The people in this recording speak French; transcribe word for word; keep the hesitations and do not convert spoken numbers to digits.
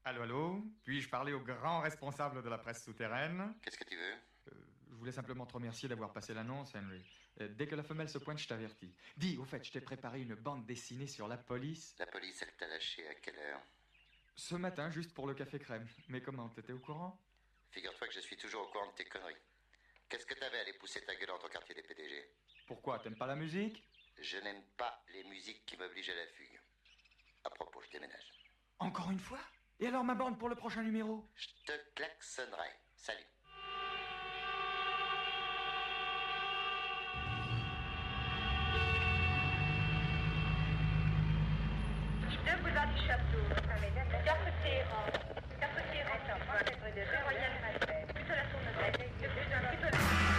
Allô, allô? Puis-je parler au grand responsable de la presse souterraine? Qu'est-ce que tu veux? Euh, je voulais simplement te remercier d'avoir passé l'annonce, Henry. Euh, dès que la femelle se pointe, je t'avertis. Dis, au fait, je t'ai préparé une bande dessinée sur la police. La police, elle t'a lâché à quelle heure? Ce matin, juste pour le café crème. Mais comment, t'étais au courant? Figure-toi que je suis toujours au courant de tes conneries. Qu'est-ce que t'avais à aller pousser ta gueule dans ton quartier des P D G? Pourquoi, t'aimes pas la musique? Je n'aime pas les musiques qui m'obligent à la fugue. À propos, je déménage. Encore une fois? Et alors ma bande pour le prochain numéro? Je te klaxonnerai. Salut. Deux boulevard du Château. Cafetière. Cafetière. Royal Maltais. Plus à la Tournelle.